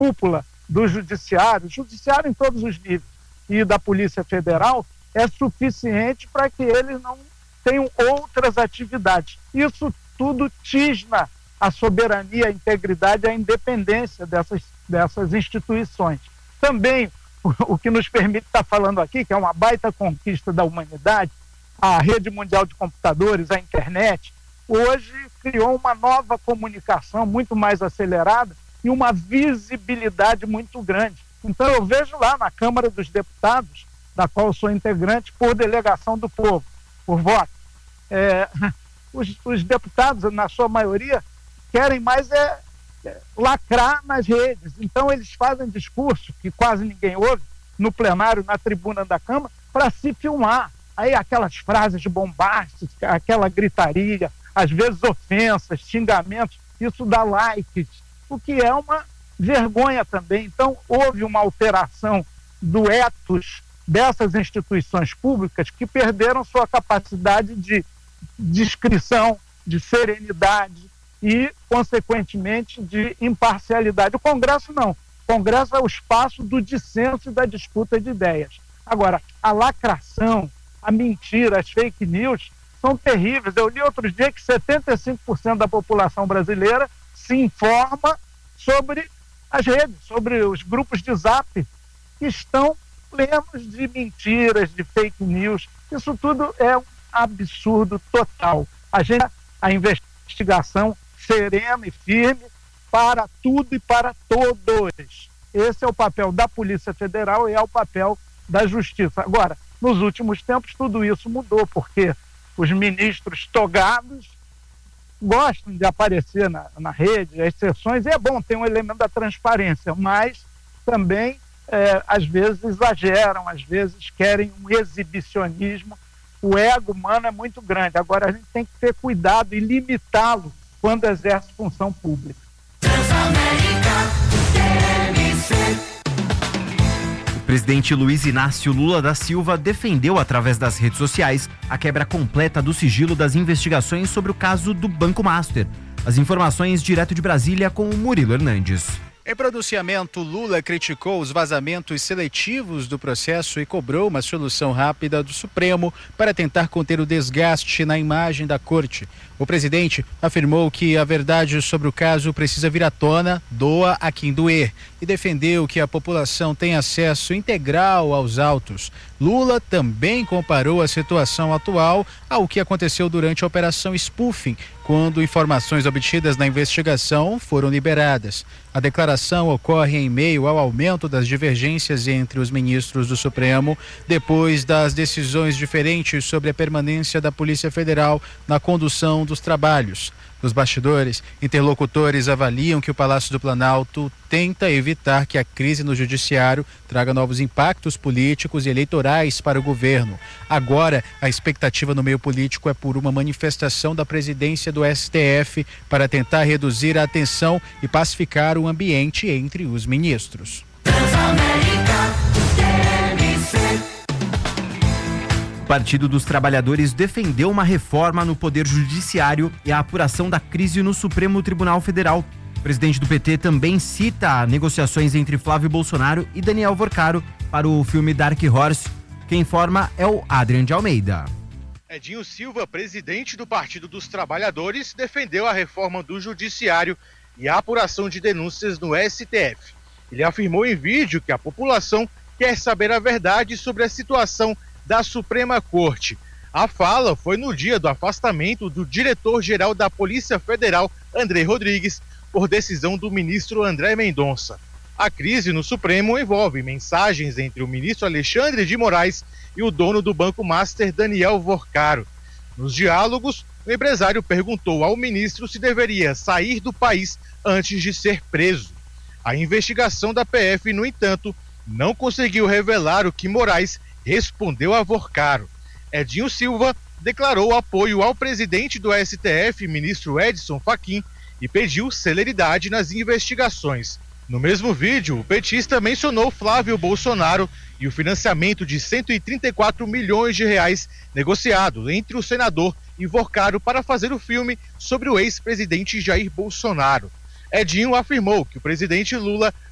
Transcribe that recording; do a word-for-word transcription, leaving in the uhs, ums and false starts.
cúpula do judiciário, judiciário em todos os níveis, e da Polícia Federal, é suficiente para que eles não tenham outras atividades. Isso tudo tisna a soberania, a integridade, a independência dessas, dessas instituições. Também, o, o que nos permite estar falando aqui, que é uma baita conquista da humanidade, a rede mundial de computadores, a internet, hoje criou uma nova comunicação muito mais acelerada e uma visibilidade muito grande. Então eu vejo lá na Câmara dos Deputados, da qual eu sou integrante, por delegação do povo, por voto, é, os, os deputados, na sua maioria, querem mais é, é, lacrar nas redes. Então eles fazem discurso que quase ninguém ouve, no plenário, na tribuna da Câmara, para se filmar. Aí aquelas frases bombásticas, aquela gritaria, às vezes ofensas, xingamentos, isso dá likes, o que é uma vergonha também. Então houve uma alteração do ethos dessas instituições públicas que perderam sua capacidade de discrição, de serenidade e, consequentemente, de imparcialidade. O Congresso não. O Congresso é o espaço do dissenso e da disputa de ideias. Agora, a lacração, a mentira, as fake news são terríveis. Eu li outro dia que setenta e cinco por cento da população brasileira se informa sobre as redes, sobre os grupos de zap, que estão plenos de mentiras, de fake news. Isso tudo é um absurdo total. A gente, a investigação serena e firme para tudo e para todos. Esse é o papel da Polícia Federal e é o papel da Justiça. Agora, nos últimos tempos, tudo isso mudou, porque os ministros togados gostam de aparecer na, na rede, as sessões, e é bom ter um elemento da transparência, mas também, é, às vezes, exageram, às vezes querem um exibicionismo. O ego humano é muito grande. Agora, a gente tem que ter cuidado e limitá-lo quando exerce função pública. O presidente Luiz Inácio Lula da Silva defendeu, através das redes sociais, a quebra completa do sigilo das investigações sobre o caso do Banco Master. As informações direto de Brasília com o Murilo Hernandes. Em pronunciamento, Lula criticou os vazamentos seletivos do processo e cobrou uma solução rápida do Supremo para tentar conter o desgaste na imagem da corte. O presidente afirmou que a verdade sobre o caso precisa vir à tona, doa a quem doer, e defendeu que a população tem acesso integral aos autos. Lula também comparou a situação atual ao que aconteceu durante a Operação Spoofing, quando informações obtidas na investigação foram liberadas. A declaração ocorre em meio ao aumento das divergências entre os ministros do Supremo, depois das decisões diferentes sobre a permanência da Polícia Federal na condução dos trabalhos. Nos bastidores, interlocutores avaliam que o Palácio do Planalto tenta evitar que a crise no judiciário traga novos impactos políticos e eleitorais para o governo. Agora, a expectativa no meio político é por uma manifestação da presidência do S T F para tentar reduzir a tensão e pacificar o ambiente entre os ministros. O Partido dos Trabalhadores defendeu uma reforma no Poder Judiciário e a apuração da crise no Supremo Tribunal Federal. O presidente do P T também cita negociações entre Flávio Bolsonaro e Daniel Vorcaro para o filme Dark Horse. Quem informa é o Adrian de Almeida. Edinho Silva, presidente do Partido dos Trabalhadores, defendeu a reforma do Judiciário e a apuração de denúncias no S T F. Ele afirmou em vídeo que a população quer saber a verdade sobre a situação da Suprema Corte. A fala foi no dia do afastamento do diretor-geral da Polícia Federal, André Rodrigues, por decisão do ministro André Mendonça. A crise no Supremo envolve mensagens entre o ministro Alexandre de Moraes e o dono do Banco Master, Daniel Vorcaro. Nos diálogos, o empresário perguntou ao ministro se deveria sair do país antes de ser preso. A investigação da P F, no entanto, não conseguiu revelar o que Moraes respondeu a Vorcaro. Edinho Silva declarou apoio ao presidente do S T F, ministro Edson Fachin, e pediu celeridade nas investigações. No mesmo vídeo, o petista mencionou Flávio Bolsonaro e o financiamento de cento e trinta e quatro milhões de reais negociado entre o senador e Vorcaro para fazer o filme sobre o ex-presidente Jair Bolsonaro. Edinho afirmou que o presidente Lula